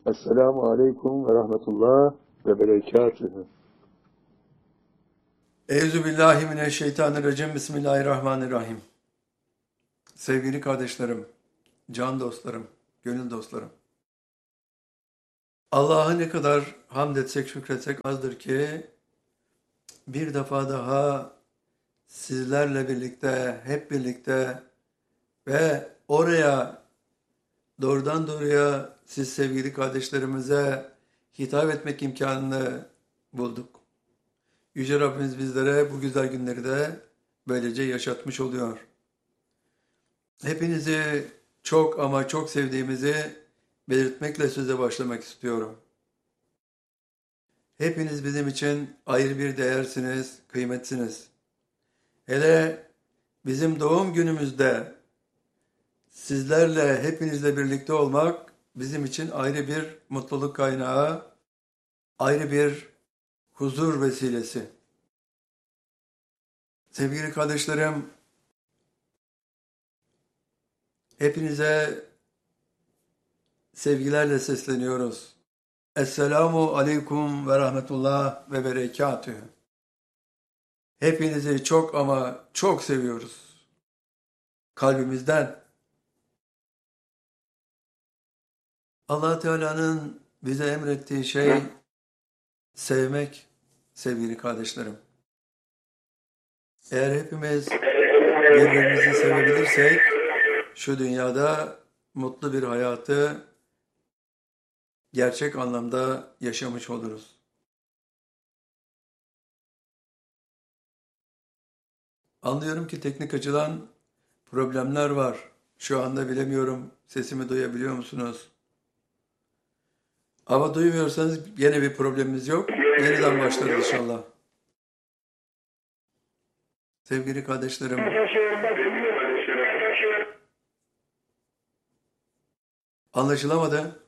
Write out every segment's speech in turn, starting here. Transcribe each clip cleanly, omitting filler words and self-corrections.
Esselamu Aleyküm ve Rahmetullah ve Berekatühü. Euzubillahimineşşeytanirracim. Bismillahirrahmanirrahim. Sevgili kardeşlerim, can dostlarım, gönül dostlarım. Allah'a ne kadar hamd etsek, şükretsek azdır ki bir defa daha sizlerle birlikte, hep birlikte ve oraya doğrudan doğruya siz sevgili kardeşlerimize hitap etmek imkanını bulduk. Yüce Rabbimiz bizlere bu güzel günleri de böylece yaşatmış oluyor. Hepinizi çok ama çok sevdiğimizi belirtmekle söze başlamak istiyorum. Hepiniz bizim için ayrı bir değersiniz, kıymetsiniz. Hele bizim doğum günümüzde sizlerle, hepinizle birlikte olmak bizim için ayrı bir mutluluk kaynağı, ayrı bir huzur vesilesi. Sevgili kardeşlerim, hepinize sevgilerle sesleniyoruz. Esselamu Aleyküm ve Rahmetullah ve Berekatühü. Hepinizi çok ama çok seviyoruz. Kalbimizden. Allah Teala'nın bize emrettiği şey sevmek, sevgili kardeşlerim. Eğer hepimiz birbirimizi sevebilirsek şu dünyada mutlu bir hayatı gerçek anlamda yaşamış oluruz. Anlıyorum ki teknik açıdan problemler var. Şu anda bilemiyorum, sesimi duyabiliyor musunuz? Ama duymuyorsanız yine bir problemimiz yok. Yeniden başlarız inşallah. Sevgili kardeşlerim, anlaşılamadı.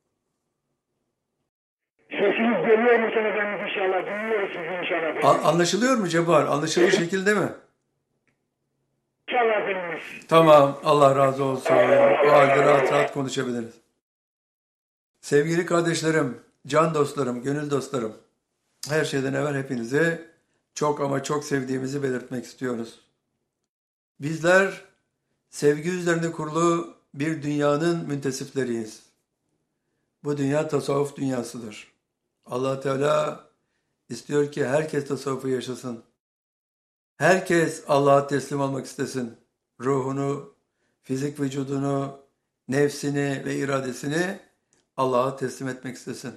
Sesiniz geliyor mu sana ben inşallah? Dinliyoruz sizi inşallah. Anlaşılıyor mu Cebbar? Anlaşılır şekilde mi? İnşallah dinliyoruz. Tamam, Allah razı olsun. O halde rahat rahat konuşabiliriz. Sevgili kardeşlerim, can dostlarım, gönül dostlarım, her şeyden evvel hepinizi çok ama çok sevdiğimizi belirtmek istiyoruz. Bizler sevgi üzerine kurulu bir dünyanın müntesifleriyiz. Bu dünya tasavvuf dünyasıdır. Allah Teala istiyor ki herkes tasavvufu yaşasın. Herkes Allah'a teslim olmak istesin. Ruhunu, fizik vücudunu, nefsini ve iradesini Allah'a teslim etmek istesin.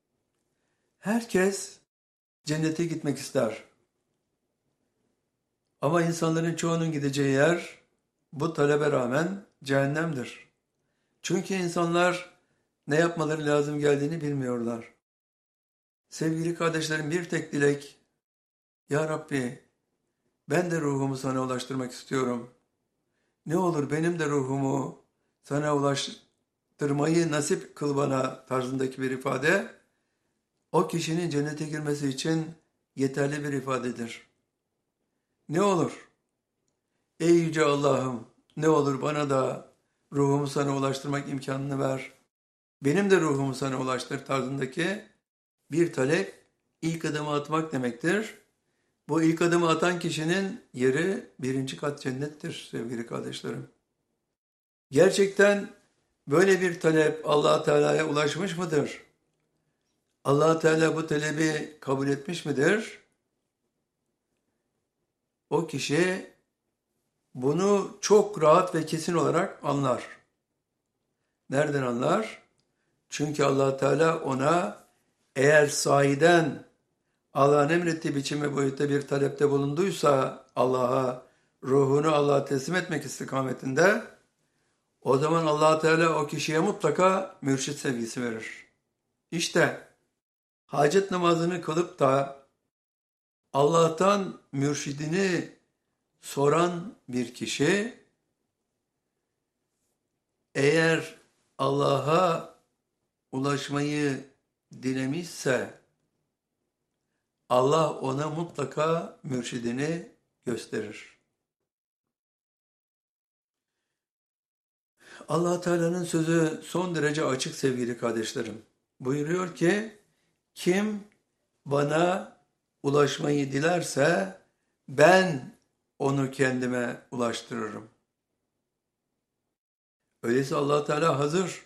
Herkes cennete gitmek ister. Ama insanların çoğunun gideceği yer bu talebe rağmen cehennemdir. Çünkü insanlar ne yapmaları lazım geldiğini bilmiyorlar. Sevgili kardeşlerim, bir tek dilek, Ya Rabbi, ben de ruhumu sana ulaştırmak istiyorum. Ne olur benim de ruhumu sana ulaştırmayı nasip kıl bana tarzındaki bir ifade, o kişinin cennete girmesi için yeterli bir ifadedir. Ne olur? Ey Yüce Allah'ım, ne olur bana da ruhumu sana ulaştırmak imkanını ver. Benim de ruhumu sana ulaştır tarzındaki bir talep ilk adımı atmak demektir. Bu ilk adımı atan kişinin yeri 1. kat cennettir sevgili kardeşlerim. Gerçekten böyle bir talep Allah Teala'ya ulaşmış mıdır? Allah Teala bu talebi kabul etmiş midir? O kişi bunu çok rahat ve kesin olarak anlar. Nereden anlar? Çünkü Allah Teala ona eğer sahiden Allah'ın emrettiği biçim ve boyutta bir talepte bulunduysa Allah'a, ruhunu Allah'a teslim etmek istikametinde, o zaman Allah Teala o kişiye mutlaka mürşit sevgisi verir. İşte hacet namazını kılıp da Allah'tan mürşidini soran bir kişi, eğer Allah'a ulaşmayı dilemişse, Allah ona mutlaka mürşidini gösterir. Allah Teala'nın sözü son derece açık sevgili kardeşlerim. Buyuruyor ki, kim bana ulaşmayı dilerse ben onu kendime ulaştırırım. Öyleyse Allah Teala hazır.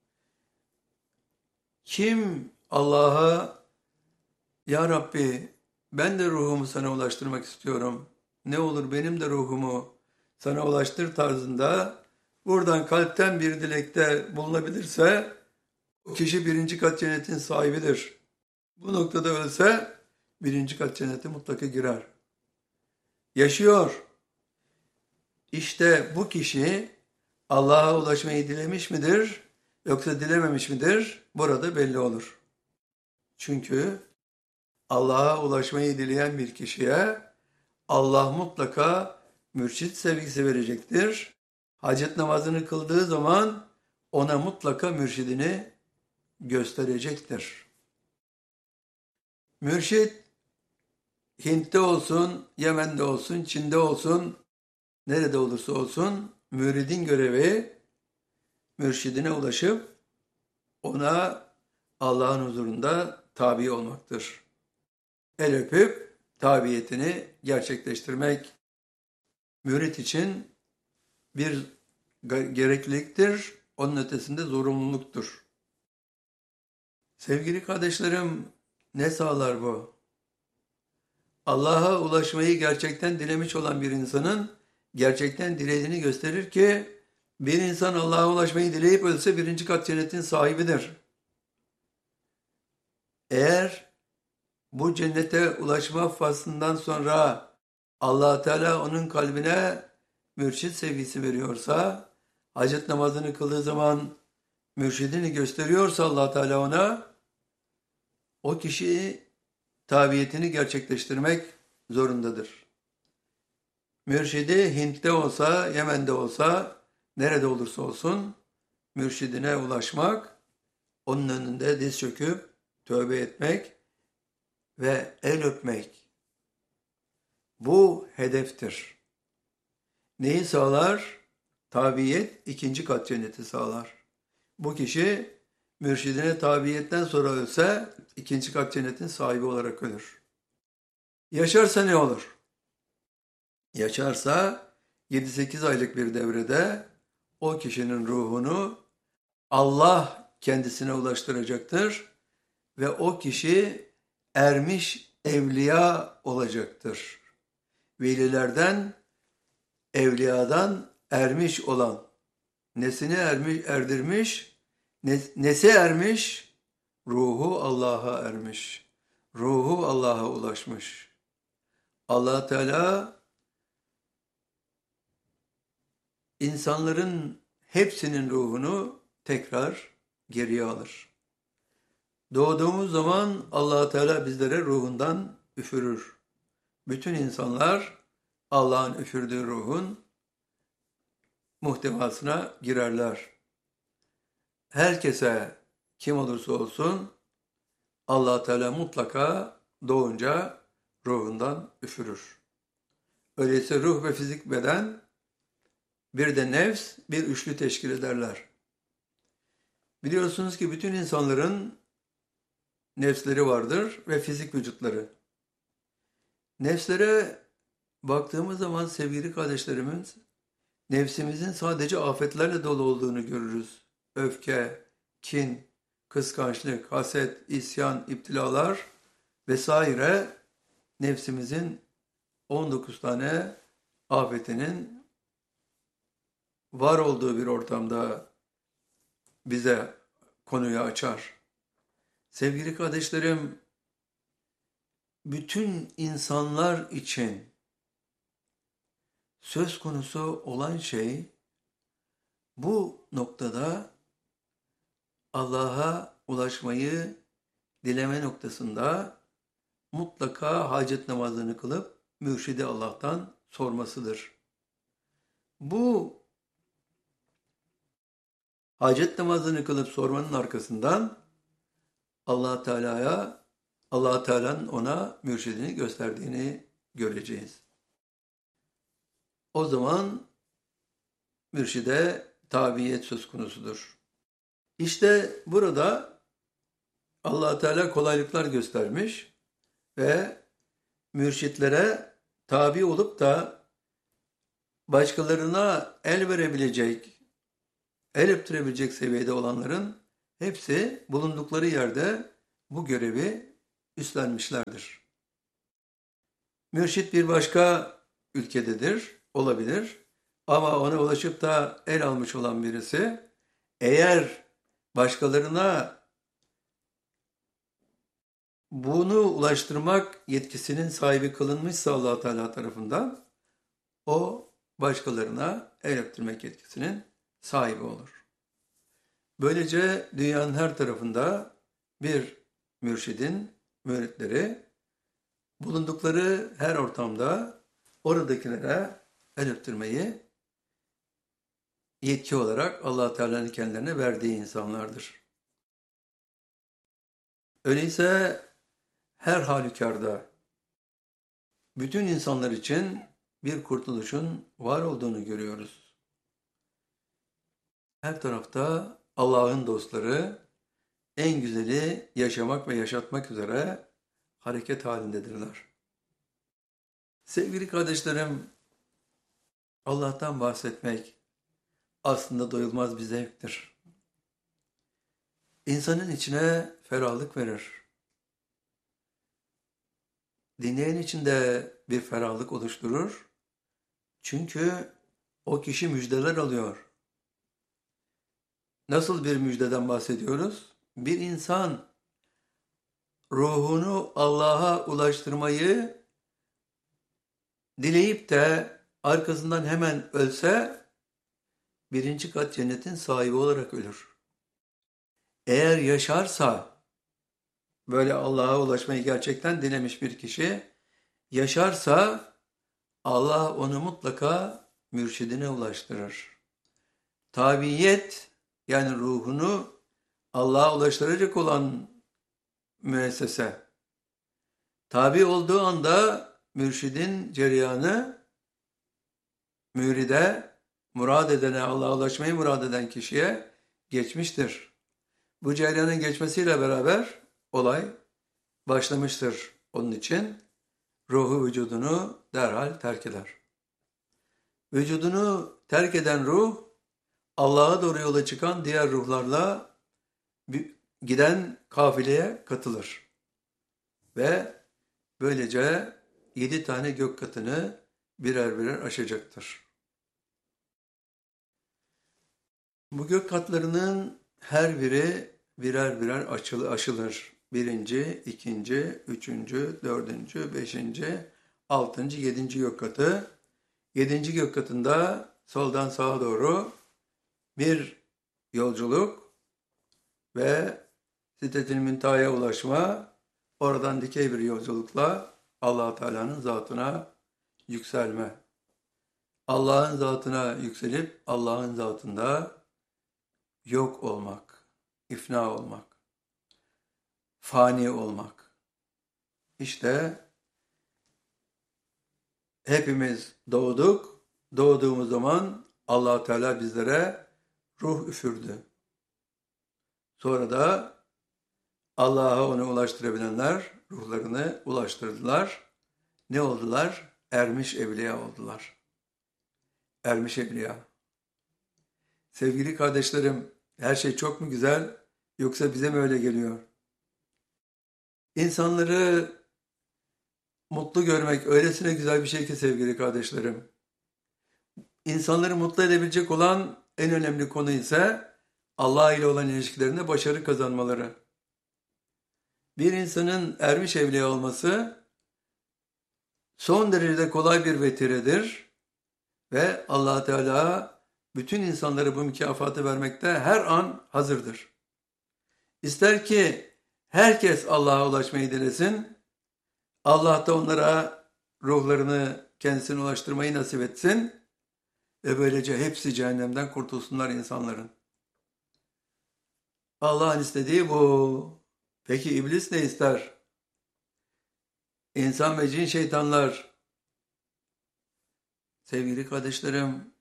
Kim Allah'a, Ya Rabbi ben de ruhumu sana ulaştırmak istiyorum, ne olur benim de ruhumu sana ulaştır tarzında buradan kalpten bir dilekte bulunabilirse o kişi birinci kat cennetin sahibidir. Bu noktada ölse birinci kat cennete mutlaka girer. Yaşıyor. İşte bu kişi Allah'a ulaşmayı dilemiş midir yoksa dilememiş midir? Burada belli olur. Çünkü Allah'a ulaşmayı dileyen bir kişiye Allah mutlaka mürşit sevgisi verecektir. Hacet namazını kıldığı zaman ona mutlaka mürşidini gösterecektir. Mürşit Hint'te olsun, Yemen'de olsun, Çin'de olsun, nerede olursa olsun müridin görevi mürşidine ulaşıp ona Allah'ın huzurunda tabi olmaktır. El öpüp tabiyetini gerçekleştirmek mürit için bir gerekliliktir, onun ötesinde zorunluluktur. Sevgili kardeşlerim, ne sağlar bu? Allah'a ulaşmayı gerçekten dilemiş olan bir insanın gerçekten dilediğini gösterir ki bir insan Allah'a ulaşmayı dileyip ölse birinci kat cennetin sahibidir. Eğer bu cennete ulaşma faslından sonra Allah Teala onun kalbine mürşid sevgisi veriyorsa, hacet namazını kıldığı zaman mürşidini gösteriyorsa Allah Teala ona, o kişi tabiyetini gerçekleştirmek zorundadır. Mürşidi Hint'te olsa, Yemen'de olsa, nerede olursa olsun mürşidine ulaşmak, onun önünde diz çöküp tövbe etmek ve el öpmek. Bu hedeftir. Neyi sağlar? Tabiyet ikinci kat cenneti sağlar. Bu kişi mürşidine tabiyetten sonra ölse ikinci kat cennetin sahibi olarak ölür. Yaşarsa ne olur? Yaşarsa 7-8 aylık bir devrede o kişinin ruhunu Allah kendisine ulaştıracaktır ve o kişi ermiş evliya olacaktır. Velilerden, evliyadan ermiş olan, nesine erdirmiş, nesi ermiş? Ruhu Allah'a ermiş. Ruhu Allah'a ulaşmış. Allah Teala insanların hepsinin ruhunu tekrar geriye alır. Doğduğumuz zaman Allah Teala bizlere ruhundan üfürür. Bütün insanlar Allah'ın üfürdüğü ruhun muhtevasına girerler. Herkese kim olursa olsun Allah Teala mutlaka doğunca ruhundan üfürür. Öyleyse ruh ve fizik beden bir de nefs bir üçlü teşkil ederler. Biliyorsunuz ki bütün insanların nefsleri vardır ve fizik vücutları. Nefslere baktığımız zaman sevgili kardeşlerimiz, nefsimizin sadece afetlerle dolu olduğunu görürüz. Öfke, kin, kıskançlık, haset, isyan, iptilalar vesaire nefsimizin 19 tane afetinin var olduğu bir ortamda bize konuyu açar. Sevgili kardeşlerim, bütün insanlar için söz konusu olan şey bu noktada Allah'a ulaşmayı dileme noktasında mutlaka hacet namazını kılıp mürşidi Allah'tan sormasıdır. Bu hacet namazını kılıp sormanın arkasından Allah Teala'nın ona mürşidini gösterdiğini göreceğiz. O zaman mürşide tabiyet söz konusudur. İşte burada Allah Teala kolaylıklar göstermiş ve mürşitlere tabi olup da başkalarına el verebilecek, el öptürebilecek seviyede olanların hepsi bulundukları yerde bu görevi üstlenmişlerdir. Mürşit bir başka ülkededir, olabilir. Ama ona ulaşıp da el almış olan birisi, eğer başkalarına bunu ulaştırmak yetkisinin sahibi kılınmışsa Allah Teala tarafından, o başkalarına el öptürmek yetkisinin sahibi olur. Böylece dünyanın her tarafında bir mürşidin müritleri bulundukları her ortamda oradakilere el öptürmeyi yetki olarak Allah Teala'nın kendilerine verdiği insanlardır. Öyleyse her halükarda bütün insanlar için bir kurtuluşun var olduğunu görüyoruz. Her tarafta Allah'ın dostları en güzeli yaşamak ve yaşatmak üzere hareket halindedirler. Sevgili kardeşlerim, Allah'tan bahsetmek aslında doyulmaz bir zevktir. İnsanın içine ferahlık verir. Dinleyen içinde bir ferahlık oluşturur. Çünkü o kişi müjdeler alıyor. Nasıl bir müjdeden bahsediyoruz? Bir insan ruhunu Allah'a ulaştırmayı dileyip de arkasından hemen ölse, 1. kat cennetin sahibi olarak ölür. Eğer yaşarsa, böyle Allah'a ulaşmayı gerçekten dilemiş bir kişi, yaşarsa Allah onu mutlaka mürşidine ulaştırır. Tabiyet, yani ruhunu Allah'a ulaştıracak olan müessese, tabi olduğu anda mürşidin cereyanı, müride, murad edene, Allah'a ulaşmayı murad eden kişiye geçmiştir. Bu cereyanın geçmesiyle beraber olay başlamıştır. Onun için ruhu vücudunu derhal terk eder. Vücudunu terk eden ruh, Allah'a doğru yola çıkan diğer ruhlarla giden kafileye katılır. Ve böylece 7 tane gök katını birer birer aşacaktır. Bu gök katlarının her biri birer birer aşılır. 1. 2. 3. 4. 5. 6. 7. gök katı. 7. gök katında soldan sağa doğru bir yolculuk ve Sidretül Münteha'ya ulaşma, oradan dikey bir yolculukla Allah Teala'nın zatına yükselme. Allah'ın zatına yükselip Allah'ın zatında yok olmak, ifna olmak, fani olmak. İşte hepimiz doğduk. Doğduğumuz zaman Allah Teala bizlere ruh üfürdü. Sonra da Allah'a onu ulaştırabilenler ruhlarını ulaştırdılar. Ne oldular? Ermiş evliya oldular. Ermiş evliya. Sevgili kardeşlerim, her şey çok mu güzel, yoksa bize mi öyle geliyor? İnsanları mutlu görmek öylesine güzel bir şey ki sevgili kardeşlerim. İnsanları mutlu edebilecek olan en önemli konu ise Allah ile olan ilişkilerinde başarı kazanmaları. Bir insanın ermiş evliya olması son derece kolay bir vetiredir ve Allah Teala bütün insanlara bu mükafatı vermekte her an hazırdır. İster ki herkes Allah'a ulaşmayı dilesin, Allah da onlara ruhlarını kendisine ulaştırmayı nasip etsin ve böylece hepsi cehennemden kurtulsunlar insanların. Allah'ın istediği bu. Peki iblis ne ister? İnsan ve cin şeytanlar. Sevgili kardeşlerim,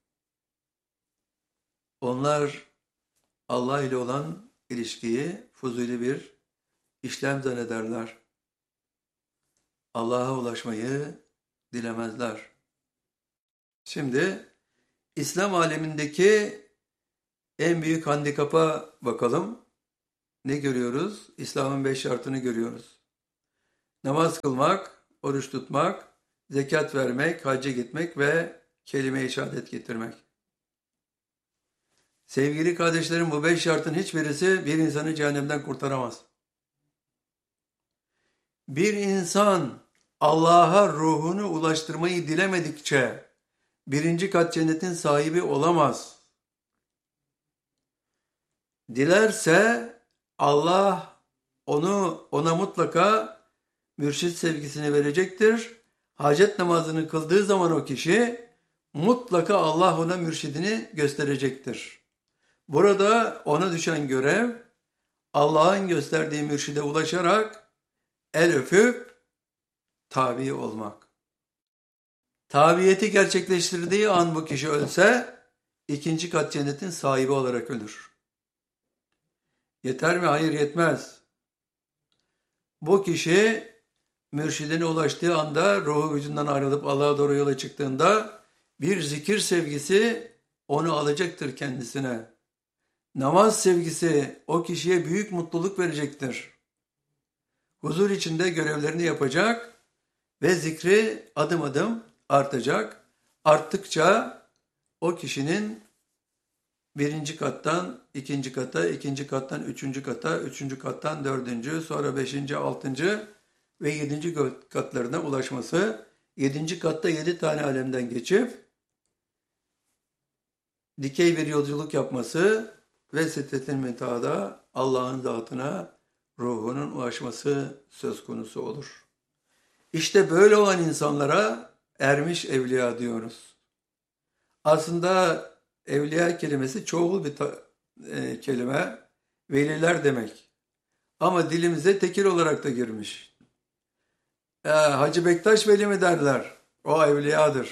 onlar Allah ile olan ilişkiyi fuzuli bir işlem zannederler. Allah'a ulaşmayı dilemezler. Şimdi İslam alemindeki en büyük handikapa bakalım. Ne görüyoruz? İslam'ın 5 şartını görüyoruz. Namaz kılmak, oruç tutmak, zekat vermek, hacca gitmek ve kelime-i şehadet getirmek. Sevgili kardeşlerim, bu 5 şartın hiçbirisi bir insanı cehennemden kurtaramaz. Bir insan Allah'a ruhunu ulaştırmayı dilemedikçe birinci kat cennetin sahibi olamaz. Dilerse Allah ona mutlaka mürşit sevgisini verecektir. Hacet namazını kıldığı zaman o kişi mutlaka Allah ona mürşidini gösterecektir. Burada ona düşen görev Allah'ın gösterdiği mürşide ulaşarak el öpüp tabi olmak. Tabiyeti gerçekleştirdiği an bu kişi ölse ikinci kat cennetin sahibi olarak ölür. Yeter mi? Hayır, yetmez. Bu kişi mürşidine ulaştığı anda ruhu vücudundan ayrılıp Allah'a doğru yola çıktığında bir zikir sevgisi onu alacaktır kendisine. Namaz sevgisi o kişiye büyük mutluluk verecektir. Huzur içinde görevlerini yapacak ve zikri adım adım artacak. Arttıkça o kişinin birinci kattan ikinci kata, ikinci kattan üçüncü kata, üçüncü kattan dördüncü, sonra beşinci, altıncı ve yedinci katlarına ulaşması, yedinci katta 7 tane alemden geçip dikey bir yolculuk yapması ve Sidretil Münteha'da Allah'ın zatına ruhunun ulaşması söz konusu olur. İşte böyle olan insanlara ermiş evliya diyoruz. Aslında evliya kelimesi çoğul bir kelime, veliler demek. Ama dilimize tekil olarak da girmiş. Hacı Bektaş Veli mi derler? O evliyadır.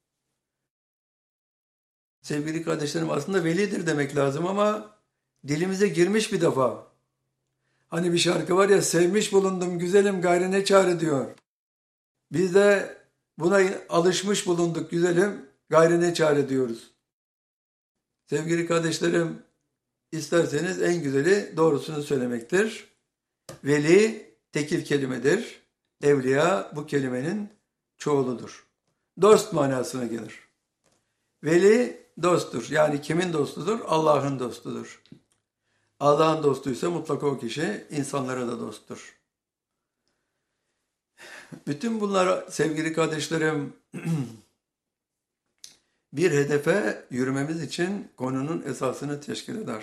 Sevgili kardeşlerim, aslında velidir demek lazım ama dilimize girmiş bir defa. Hani bir şarkı var ya, sevmiş bulundum güzelim gayrı ne çare diyor. Biz de buna alışmış bulunduk güzelim gayrı ne çare diyoruz. Sevgili kardeşlerim, isterseniz en güzeli doğrusunu söylemektir. Veli tekil kelimedir. Evliya bu kelimenin çoğuludur. Dost manasına gelir. Veli dosttur. Yani kimin dostudur? Allah'ın dostudur. Allah'ın dostuysa mutlaka o kişi insanlara da dosttur. Bütün bunlar sevgili kardeşlerim bir hedefe yürümemiz için konunun esasını teşkil eder.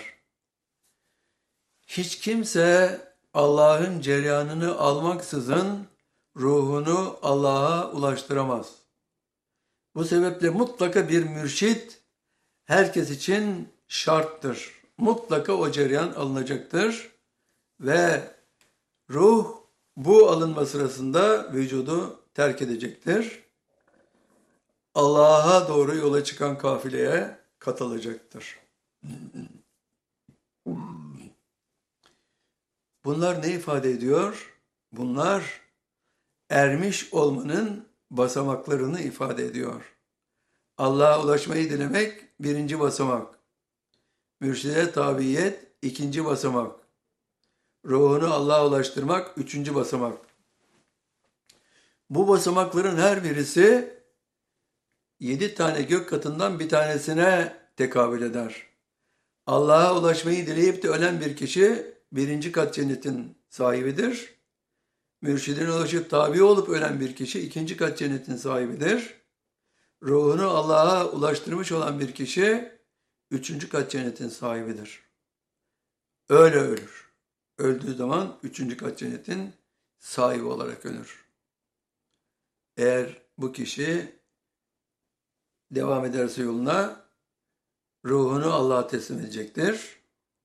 Hiç kimse Allah'ın cereyanını almaksızın ruhunu Allah'a ulaştıramaz. Bu sebeple mutlaka bir mürşit herkes için şarttır. Mutlaka o cereyan alınacaktır ve ruh bu alınma sırasında vücudu terk edecektir. Allah'a doğru yola çıkan kafileye katılacaktır. Bunlar ne ifade ediyor? Bunlar ermiş olmanın basamaklarını ifade ediyor. Allah'a ulaşmayı dilemek birinci basamak. Mürşide tabiyet ikinci basamak. Ruhunu Allah'a ulaştırmak üçüncü basamak. Bu basamakların her birisi 7 tane gök katından bir tanesine tekabül eder. Allah'a ulaşmayı dileyip de ölen bir kişi birinci kat cennetin sahibidir. Mürşidine ulaşıp tabi olup ölen bir kişi ikinci kat cennetin sahibidir. Ruhunu Allah'a ulaştırmış olan bir kişi üçüncü kat cennetin sahibidir. Öyle ölür. Öldüğü zaman üçüncü kat cennetin sahibi olarak ölür. Eğer bu kişi devam ederse yoluna ruhunu Allah'a teslim edecektir.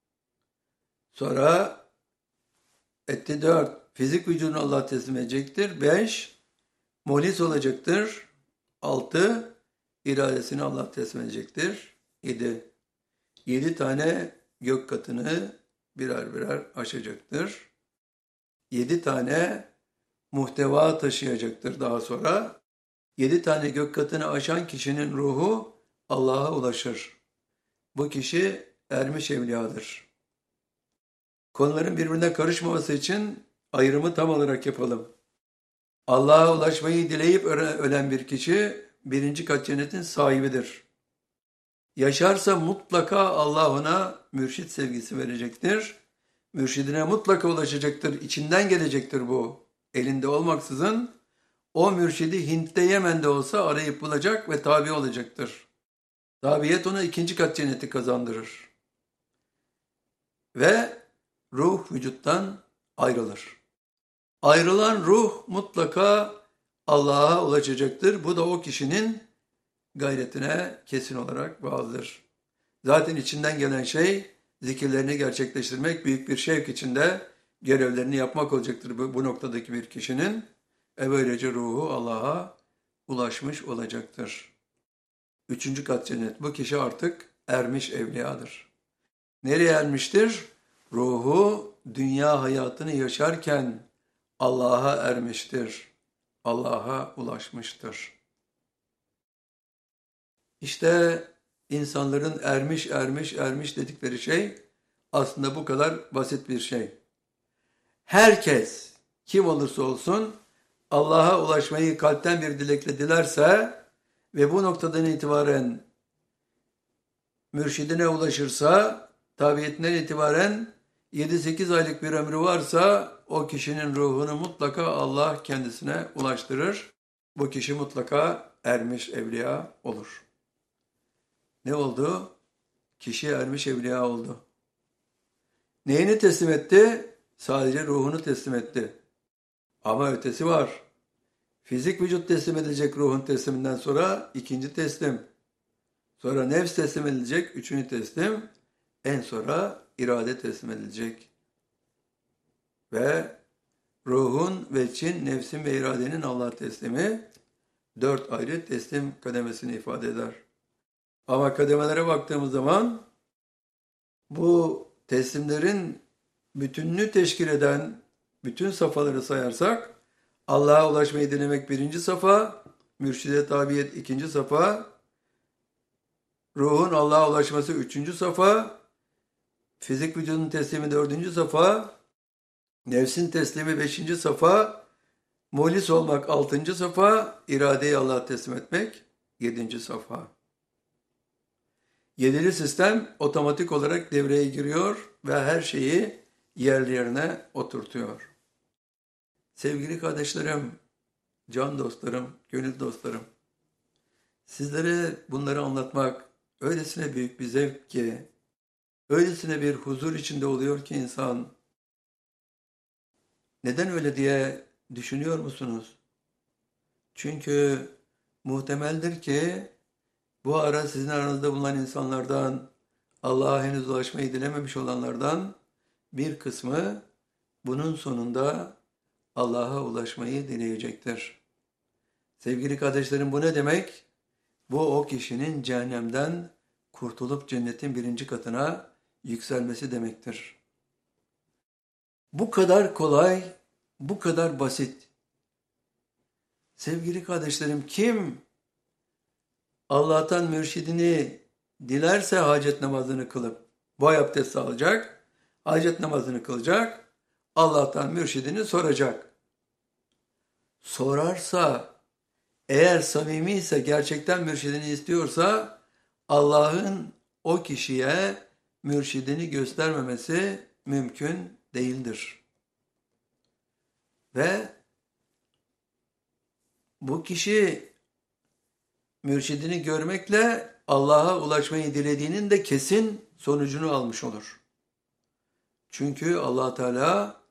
Sonra etti 4. Fizik vücudunu Allah'a teslim edecektir. 5. Muhlis olacaktır. 6. İradesini Allah'a teslim edecektir. 7. 7 tane gök katını birer birer aşacaktır. 7 tane muhteva taşıyacaktır daha sonra. 7 tane gök katını aşan kişinin ruhu Allah'a ulaşır. Bu kişi ermiş evliyadır. Konuların birbirine karışmaması için ayrımı tam olarak yapalım. Allah'a ulaşmayı dileyip ölen bir kişi 1. kat cennetin sahibidir. Yaşarsa mutlaka Allah ona mürşit sevgisi verecektir. Mürşidine mutlaka ulaşacaktır. İçinden gelecektir bu. Elinde olmaksızın o mürşidi Hint'te Yemen'de olsa arayıp bulacak ve tabi olacaktır. Tabiyet ona 2. kat cenneti kazandırır. Ve ruh vücuttan ayrılır. Ayrılan ruh mutlaka Allah'a ulaşacaktır. Bu da o kişinin gayretine kesin olarak bağlıdır. Zaten içinden gelen şey zikirlerini gerçekleştirmek, büyük bir şevk içinde görevlerini yapmak olacaktır bu noktadaki bir kişinin. Böylece ruhu Allah'a ulaşmış olacaktır. 3. kat cennet. Bu kişi artık ermiş evliyadır. Nereye ermiştir? Ruhu dünya hayatını yaşarken Allah'a ermiştir. Allah'a ulaşmıştır. İşte insanların ermiş dedikleri şey aslında bu kadar basit bir şey. Herkes kim olursa olsun Allah'a ulaşmayı kalpten bir dilekle dilerse ve bu noktadan itibaren mürşidine ulaşırsa, tabiyetinden itibaren 7-8 aylık bir ömrü varsa o kişinin ruhunu mutlaka Allah kendisine ulaştırır. Bu kişi mutlaka ermiş evliya olur. Ne oldu? Kişi ermiş evliya oldu. Neyini teslim etti? Sadece ruhunu teslim etti. Ama ötesi var. Fizik vücut teslim edilecek ruhun tesliminden sonra 2. teslim. Sonra nefs teslim edilecek 3. teslim. En sonra irade teslim edilecek. Ve ruhun ve Çin, nefsin ve iradenin Allah teslimi 4 ayrı teslim kademesini ifade eder. Ama kademelere baktığımız zaman bu teslimlerin bütününü teşkil eden bütün safhaları sayarsak Allah'a ulaşmayı dilemek 1. safa, mürşide tabiyet 2. safa, ruhun Allah'a ulaşması 3. safa, fizik vücudun teslimi 4. safa, nefsin teslimi 5. safa, muhlis olmak 6. safa, iradeyi Allah'a teslim etmek 7. safa. 7'li sistem otomatik olarak devreye giriyor ve her şeyi yerlerine oturtuyor. Sevgili kardeşlerim, can dostlarım, gönül dostlarım, sizlere bunları anlatmak öylesine büyük bir zevk ki, öylesine bir huzur içinde oluyor ki insan. Neden öyle diye düşünüyor musunuz? Çünkü muhtemeldir ki bu ara sizin aranızda bulunan insanlardan, Allah'a henüz ulaşmayı dilememiş olanlardan bir kısmı bunun sonunda Allah'a ulaşmayı dileyecektir. Sevgili kardeşlerim, bu ne demek? Bu o kişinin cehennemden kurtulup cennetin 1. katına yükselmesi demektir. Bu kadar kolay, bu kadar basit. Sevgili kardeşlerim, kim Allah'tan mürşidini dilerse hacet namazını kılıp boy abdesti alacak, hacet namazını kılacak, Allah'tan mürşidini soracak. Sorarsa, eğer samimi ise, gerçekten mürşidini istiyorsa, Allah'ın o kişiye mürşidini göstermemesi mümkün değildir. Ve bu kişi mürşidini görmekle Allah'a ulaşmayı dilediğinin de kesin sonucunu almış olur. Çünkü Allah Teala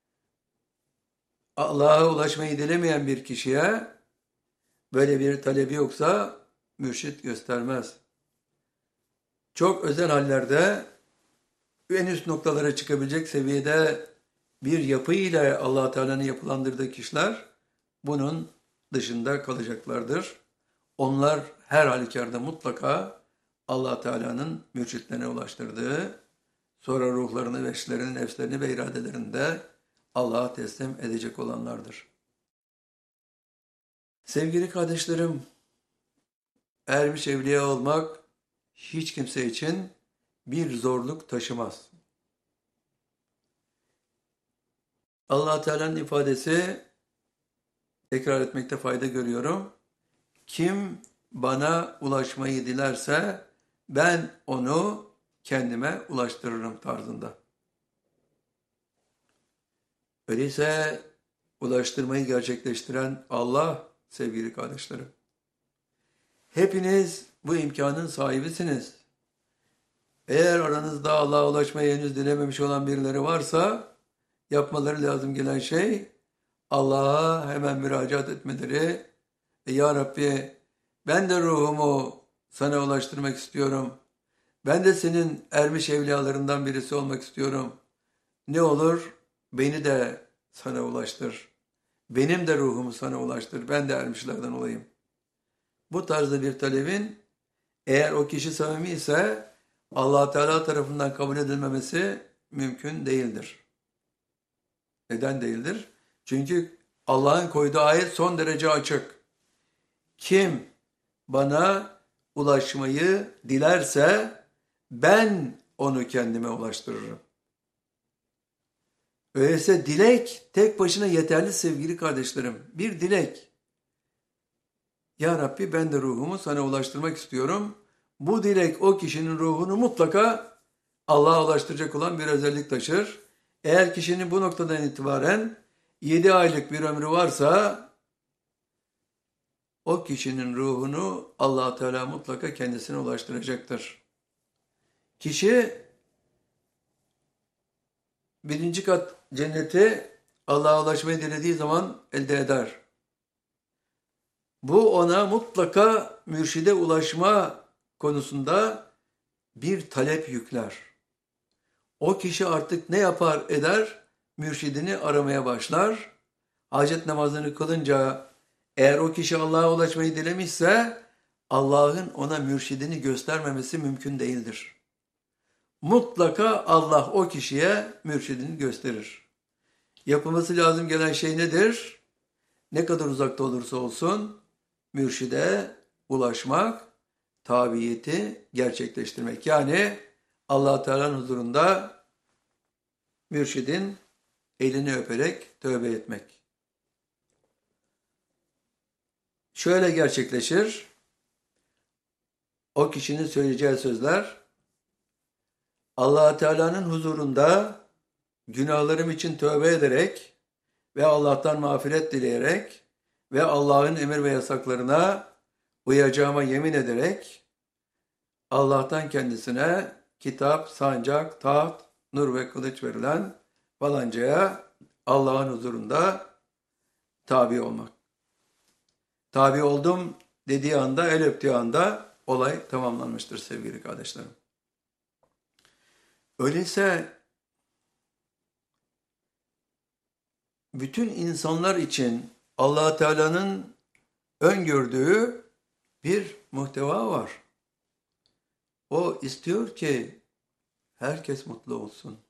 Allah'a ulaşmayı dilemeyen bir kişiye böyle bir talebi yoksa mürşit göstermez. Çok özel hallerde en üst noktalara çıkabilecek seviyede bir yapı ile Allah Teala'nın yapılandırdığı kişiler bunun dışında kalacaklardır. Onlar her halükarda mutlaka Allah Teala'nın mürşitlerine ulaştırdığı, sonra ruhlarını, veçlerini, nefslerini ve iradelerinde Allah'a teslim edecek olanlardır. Sevgili kardeşlerim, ermiş evliya olmak hiç kimse için bir zorluk taşımaz. Allah Teala'nın ifadesi, tekrar etmekte fayda görüyorum. Kim bana ulaşmayı dilerse ben onu kendime ulaştırırım tarzında. Öyleyse ulaştırmayı gerçekleştiren Allah sevgili kardeşlerim. Hepiniz bu imkanın sahibisiniz. Eğer aranızda Allah'a ulaşmayı henüz dilememiş olan birileri varsa yapmaları lazım gelen şey Allah'a hemen müracaat etmeleri. Ya Rabbi, ben de ruhumu sana ulaştırmak istiyorum. Ben de senin ermiş evliyalarından birisi olmak istiyorum. Ne olur beni de sana ulaştır. Benim de ruhumu sana ulaştır. Ben de ermişlerden olayım. Bu tarzda bir talebin eğer o kişi samimi ise Allah Teala tarafından kabul edilmemesi mümkün değildir. Neden değildir? Çünkü Allah'ın koyduğu ayet son derece açık. Kim bana ulaşmayı dilerse ben onu kendime ulaştırırım. Öyleyse dilek tek başına yeterli sevgili kardeşlerim. Bir dilek. Ya Rabbi, ben de ruhumu sana ulaştırmak istiyorum. Bu dilek o kişinin ruhunu mutlaka Allah'a ulaştıracak olan bir özellik taşır. Eğer kişinin bu noktadan itibaren 7 aylık bir ömrü varsa o kişinin ruhunu Allah Teala mutlaka kendisine ulaştıracaktır. Kişi 1. kat cenneti Allah'a ulaşmayı dilediği zaman elde eder. Bu ona mutlaka mürşide ulaşma konusunda bir talep yükler. O kişi artık ne yapar eder? Mürşidini aramaya başlar. Hacet namazını kılınca eğer o kişi Allah'a ulaşmayı dilemişse Allah'ın ona mürşidini göstermemesi mümkün değildir. Mutlaka Allah o kişiye mürşidini gösterir. Yapılması lazım gelen şey nedir? Ne kadar uzakta olursa olsun mürşide ulaşmak, tabiyeti gerçekleştirmek. Yani Allah Teala'nın huzurunda mürşidin elini öperek tövbe etmek. Şöyle gerçekleşir. O kişinin söyleyeceği sözler Allah Teala'nın huzurunda günahlarım için tövbe ederek ve Allah'tan mağfiret dileyerek ve Allah'ın emir ve yasaklarına uyacağıma yemin ederek Allah'tan kendisine kitap, sancak, taht, nur ve kılıç verilen falancaya Allah'ın huzurunda tabi olmak. Tabi oldum dediği anda, el öptüğü anda olay tamamlanmıştır sevgili kardeşlerim. Öyleyse bütün insanlar için Allah Teala'nın öngördüğü bir muhteva var. O istiyor ki herkes mutlu olsun.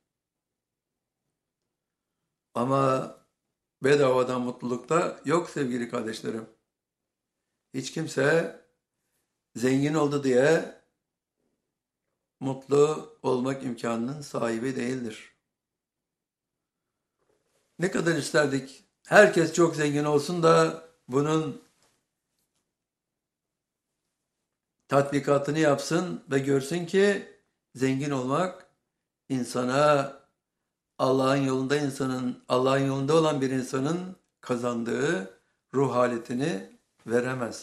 Ama bedavadan mutluluk da yok sevgili kardeşlerim. Hiç kimse zengin oldu diye mutlu olmak imkanının sahibi değildir. Ne kadar isterdik herkes çok zengin olsun da bunun tatbikatını yapsın ve görsün ki zengin olmak insana Allah'ın yolunda olan bir insanın kazandığı ruh haletini veremez.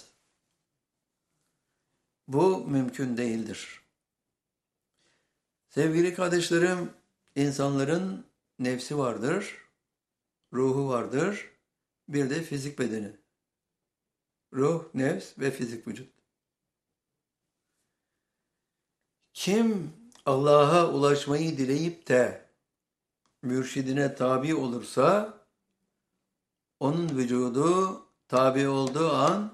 Bu mümkün değildir. Sevgili kardeşlerim, insanların nefsi vardır, ruhu vardır, bir de fizik bedeni. Ruh, nefs ve fizik vücut. Kim Allah'a ulaşmayı dileyip de mürşidine tabi olursa, onun vücudu tabi olduğu an,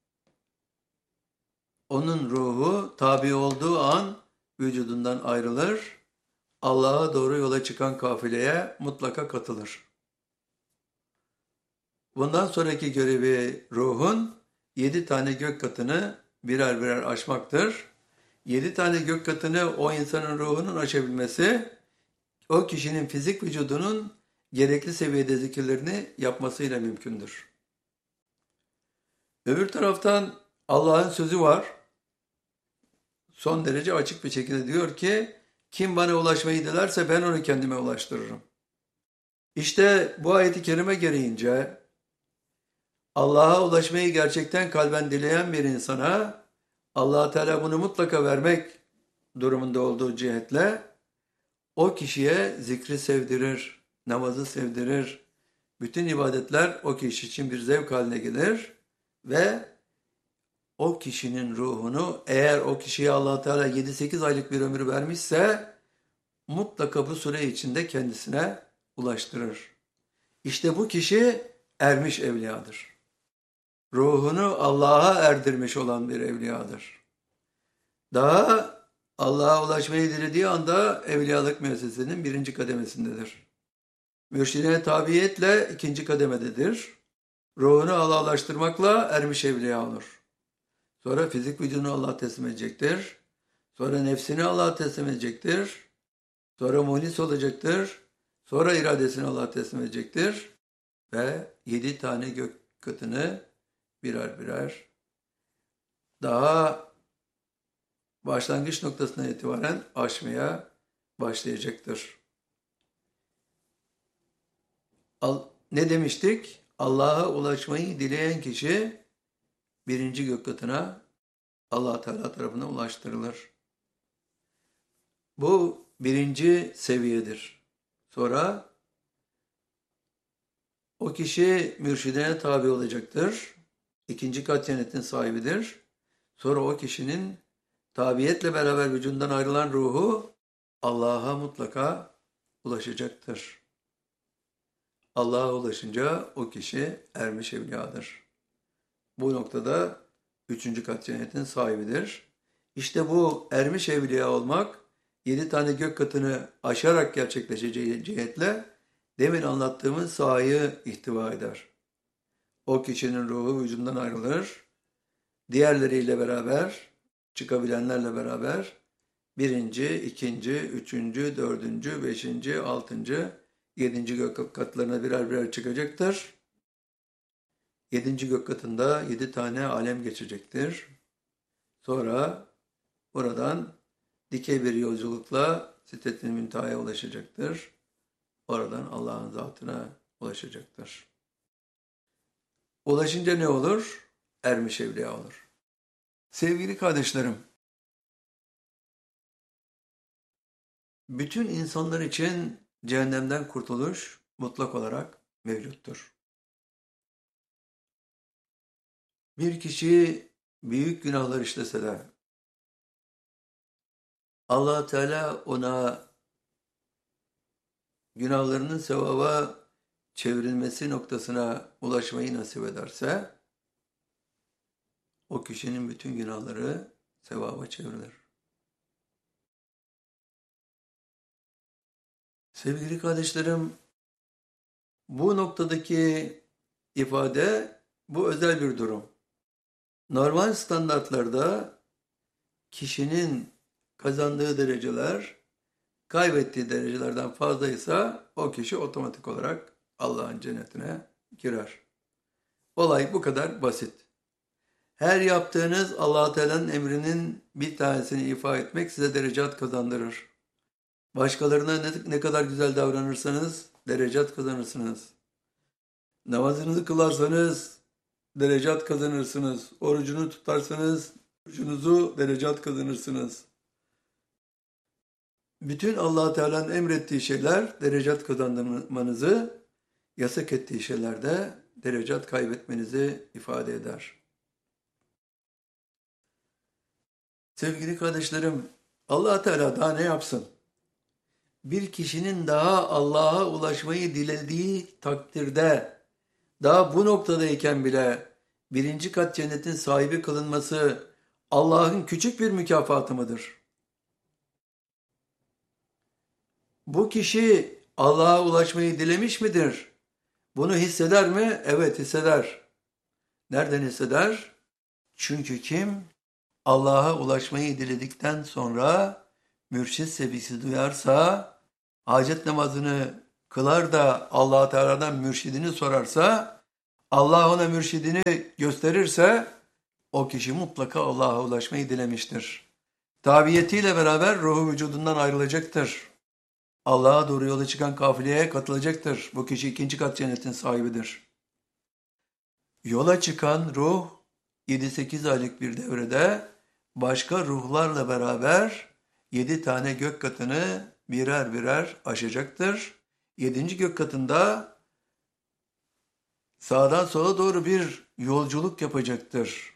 onun ruhu tabi olduğu an vücudundan ayrılır, Allah'a doğru yola çıkan kafileye mutlaka katılır. Bundan sonraki görevi ruhun 7 tane gök katını birer birer aşmaktır. 7 tane gök katını o insanın ruhunun aşabilmesi, o kişinin fizik vücudunun gerekli seviyede zikirlerini yapmasıyla mümkündür. Öbür taraftan Allah'ın sözü var. Son derece açık bir şekilde diyor ki, kim bana ulaşmayı dilerse ben onu kendime ulaştırırım. İşte bu ayet-i kerime gereğince Allah'a ulaşmayı gerçekten kalben dileyen bir insana Allah Teala bunu mutlaka vermek durumunda olduğu cihetle o kişiye zikri sevdirir, namazı sevdirir. Bütün ibadetler o kişi için bir zevk haline gelir ve o kişinin ruhunu, eğer o kişiye Allah Teala 7-8 aylık bir ömür vermişse mutlaka bu süre içinde kendisine ulaştırır. İşte bu kişi ermiş evliyadır. Ruhunu Allah'a erdirmiş olan bir evliyadır. Daha Allah'a ulaşmayı dilediği anda evliyalık müessesesinin 1. kademesindedir. Mürşidine tabiiyetle 2. kademededir. Ruhunu Allah'laştırmakla ermiş evliya olur. Sonra fizik vücudunu Allah'a teslim edecektir. Sonra nefsini Allah'a teslim edecektir. Sonra muhlis olacaktır. Sonra iradesini Allah'a teslim edecektir. Ve 7 tane gök katını birer birer daha başlangıç noktasına itibaren aşmaya başlayacaktır. Ne demiştik? Allah'a ulaşmayı dileyen kişi 1. gök katına Allah Teala tarafından ulaştırılır. Bu 1. seviyedir. Sonra o kişi mürşidine tabi olacaktır. 2. kat cennetin sahibidir. Sonra o kişinin tabiyetle beraber vücudundan ayrılan ruhu Allah'a mutlaka ulaşacaktır. Allah'a ulaşınca o kişi ermiş evliyadır. Bu noktada 3. kat cennetin sahibidir. İşte bu ermiş evliya olmak 7 tane gök katını aşarak gerçekleşeceği cihetle demin anlattığımız sahayı ihtiva eder. O kişinin ruhu vücudundan ayrılır. Diğerleriyle beraber, çıkabilenlerle beraber 1., 2., 3., 4., 5., 6., 7. gök katlarına birer birer çıkacaktır. 7. gök katında 7 tane alem geçecektir. Sonra oradan dikey bir yolculukla Sidret-i Münteha'ya ulaşacaktır. Oradan Allah'ın zatına ulaşacaktır. Ulaşınca ne olur? Ermiş evliya olur. Sevgili kardeşlerim, bütün insanlar için cehennemden kurtuluş mutlak olarak mevcuttur. Bir kişi büyük günahlar işlese de Allah Teala ona günahlarının sevaba çevrilmesi noktasına ulaşmayı nasip ederse o kişinin bütün günahları sevaba çevrilir. Sevgili kardeşlerim, bu noktadaki ifade, bu özel bir durum. Normal standartlarda kişinin kazandığı dereceler kaybettiği derecelerden fazlaysa o kişi otomatik olarak Allah'ın cennetine girer. Olay bu kadar basit. Her yaptığınız Allah-u Teala'nın emrinin bir tanesini ifa etmek size derecat kazandırır. Başkalarına ne kadar güzel davranırsanız derecat kazanırsınız. Namazınızı kılarsanız derecat kazanırsınız. Orucunu tutarsanız orucunuzu derecat kazanırsınız. Bütün Allah Teala'nın emrettiği şeyler derecat kazanmanızı, yasak ettiği şeylerde derecat kaybetmenizi ifade eder. Sevgili kardeşlerim, Allah Teala daha ne yapsın? Bir kişinin daha Allah'a ulaşmayı dilediği takdirde, daha bu noktadayken bile 1. kat cennetin sahibi kılınması Allah'ın küçük bir mükafatı mıdır? Bu kişi Allah'a ulaşmayı dilemiş midir? Bunu hisseder mi? Evet, hisseder. Nereden hisseder? Çünkü kim Allah'a ulaşmayı diledikten sonra mürşid sevgisi duyarsa, hacet namazını kılar da Allah Teala'dan mürşidini sorarsa, Allah ona mürşidini gösterirse, o kişi mutlaka Allah'a ulaşmayı dilemiştir. Tabiyetiyle beraber ruhu vücudundan ayrılacaktır. Allah'a doğru yola çıkan kafileye katılacaktır. Bu kişi ikinci kat cennetin sahibidir. Yola çıkan ruh 7-8 aylık bir devrede başka ruhlarla beraber 7 tane gök katını birer birer aşacaktır. 7. gök katında sağdan sola doğru bir yolculuk yapacaktır.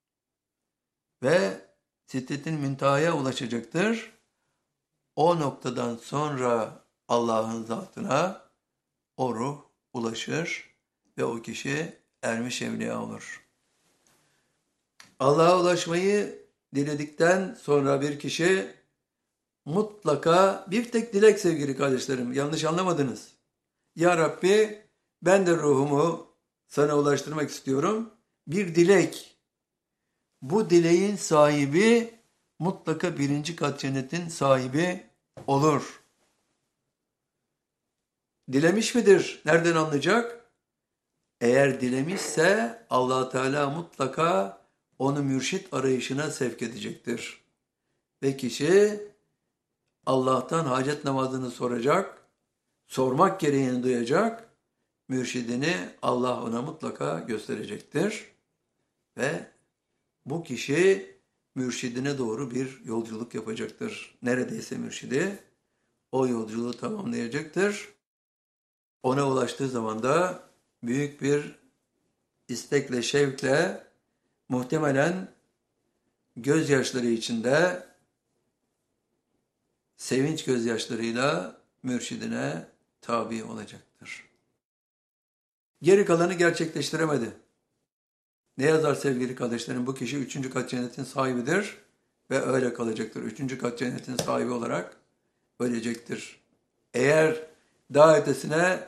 Ve Sidretil Münteha'ya ulaşacaktır. O noktadan sonra Allah'ın zatına o ruh ulaşır ve o kişi ermiş evliya olur. Allah'a ulaşmayı diledikten sonra bir kişi mutlaka bir tek dilek sevgili kardeşlerim, yanlış anlamadınız. Ya Rabbi, ben de ruhumu sana ulaştırmak istiyorum. Bir dilek. Bu dileğin sahibi mutlaka birinci kat cennetin sahibi olur. Dilemiş midir? Nereden anlayacak? Eğer dilemişse Allah Teala mutlaka onu mürşit arayışına sevk edecektir. Ve kişi Allah'tan hacet namazını soracak, sormak gereğini duyacak, mürşidini Allah ona mutlaka gösterecektir. Ve bu kişi mürşidine doğru bir yolculuk yapacaktır. Neredeyse mürşidi o yolculuğu tamamlayacaktır. Ona ulaştığı zaman da büyük bir istekle, şevkle, muhtemelen gözyaşları içinde, sevinç gözyaşlarıyla mürşidine tabi olacaktır. Geri kalanı gerçekleştiremedi. Ne yazar sevgili kardeşlerim? Bu kişi 3. kat cennetin sahibidir ve öyle kalacaktır. 3. kat cennetin sahibi olarak ölecektir. Eğer daha ötesine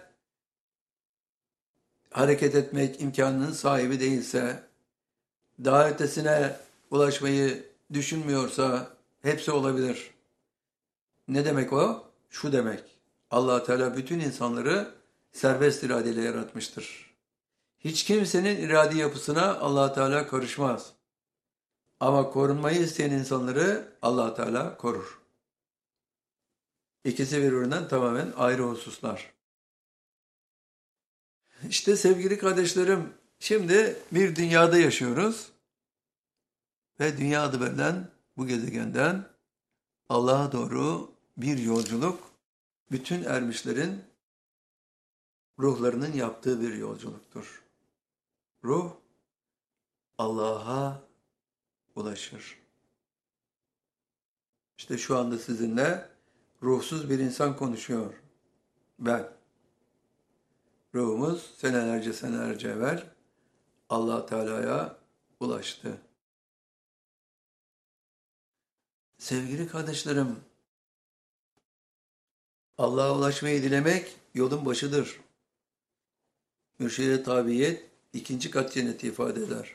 hareket etmek imkanının sahibi değilse, daha ötesine ulaşmayı düşünmüyorsa hepsi olabilir. Ne demek o? Şu demek. Allah Teala bütün insanları serbest iradeyle yaratmıştır. Hiç kimsenin iradi yapısına Allah Teala karışmaz. Ama korunmayı isteyen insanları Allah Teala korur. İkisi birbirinden tamamen ayrı hususlar. İşte sevgili kardeşlerim, şimdi bir dünyada yaşıyoruz ve dünya adı verilen bu gezegenden Allah'a doğru bir yolculuk, bütün ermişlerin ruhlarının yaptığı bir yolculuktur. Ruh Allah'a ulaşır. İşte şu anda sizinle ruhsuz bir insan konuşuyor. Ben. Ruhumuz senelerce evvel Allah Teala'ya ulaştı. Sevgili kardeşlerim, Allah'a ulaşmayı dilemek yolun başıdır. Mürşide tabiyet 2. kat cenneti ifade eder.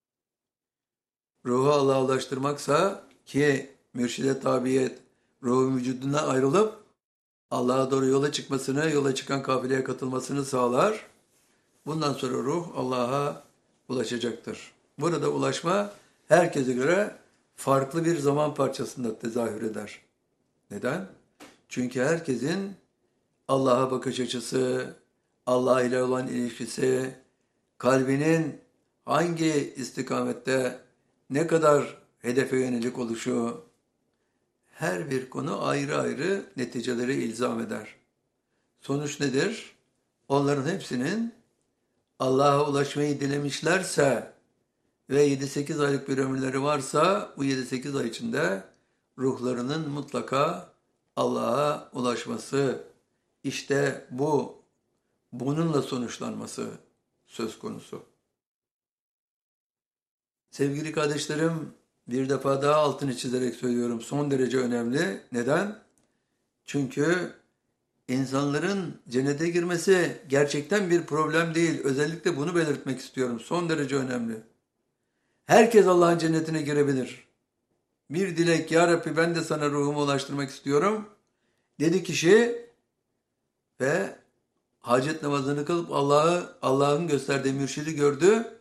Ruhu Allah'a ulaştırmaksa ki mürşide tabiyet ruhun vücudundan ayrılıp Allah'a doğru yola çıkmasını, yola çıkan kafileye katılmasını sağlar. Bundan sonra ruh Allah'a ulaşacaktır. Burada ulaşma herkese göre farklı bir zaman parçasında tezahür eder. Neden? Çünkü herkesin Allah'a bakış açısı, Allah ile olan ilişkisi, kalbinin hangi istikamette ne kadar hedefe yönelik oluşu, her bir konu ayrı ayrı neticeleri ilzam eder. Sonuç nedir? Onların hepsinin Allah'a ulaşmayı dilemişlerse ve 7-8 aylık bir ömürleri varsa bu 7-8 ay içinde ruhlarının mutlaka Allah'a ulaşması, işte bununla sonuçlanması söz konusu. Sevgili kardeşlerim, bir defa daha altını çizerek söylüyorum. Son derece önemli. Neden? Çünkü İnsanların cennete girmesi gerçekten bir problem değil. Özellikle bunu belirtmek istiyorum. Son derece önemli. Herkes Allah'ın cennetine girebilir. Bir dilek, ya Rabbi ben de sana ruhumu ulaştırmak istiyorum dedi kişi ve hacet namazını kılıp Allah'ın gösterdiği mürşidi gördü.